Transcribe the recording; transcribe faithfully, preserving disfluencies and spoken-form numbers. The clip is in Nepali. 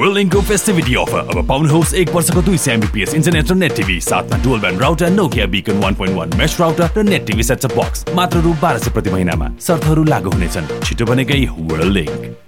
वर्ल्ड लिङ्कको फेस्टिभिटी अफर अब पाउनुहोस् एक वर्षको दुई सय एमबीपीएस इन्टरनेट र नेट टिभी साथमा डुअल ब्यान्ड राउटर नोकिया बिकन वन पोइन्ट वन मेश राउटर र नेट टिभी सेटअप बक्स मात्र रु बाह्र सय प्रति महिनामा। शर्तहरू लागू हुनेछन्। छिटो बनेकै वर्ल्ड लिङ्क।